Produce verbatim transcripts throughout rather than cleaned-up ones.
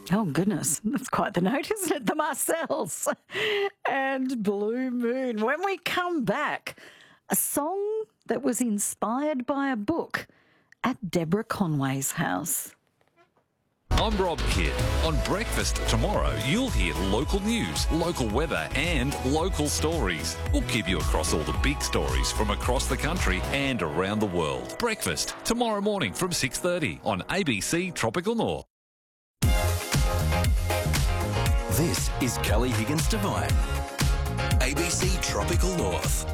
Oh, goodness. That's quite the note, isn't it? The Marcells and Blue Moon. When we come back, a song that was inspired by a book at Deborah Conway's house. I'm Rob Kidd. On Breakfast tomorrow, you'll hear local news, local weather and local stories. We'll keep you across all the big stories from across the country and around the world. Breakfast tomorrow morning from six thirty on A B C Tropical North. This is Kelly Higgins Devine, A B C Tropical North.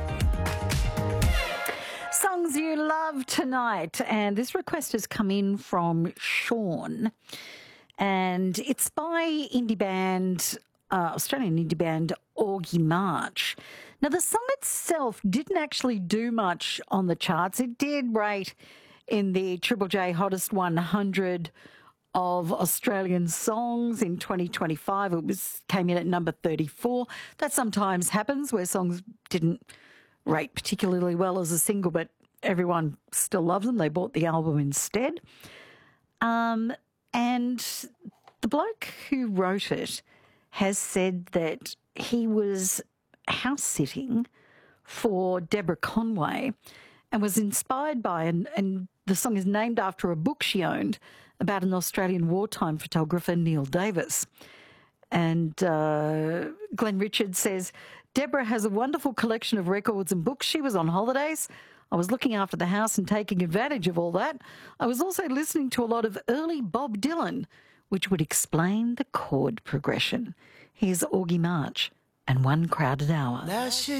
Songs you love tonight, and this request has come in from Sean, and it's by indie band, uh, Australian indie band Augie March. Now, the song itself didn't actually do much on the charts. It did rate in the Triple J Hottest one hundred of Australian songs in twenty twenty-five. It was came in at number thirty-four. That sometimes happens where songs didn't rate particularly well as a single, but everyone still loves them. They bought the album instead. Um, and the bloke who wrote it has said that he was house sitting for Deborah Conway and was inspired by, and, and the song is named after a book she owned about an Australian wartime photographer, Neil Davis. And uh, Glenn Richards says, Deborah has a wonderful collection of records and books. She was on holidays. I was looking after the house and taking advantage of all that. I was also listening to a lot of early Bob Dylan, which would explain the chord progression. Here's Augie March and One Crowded Hour. Now she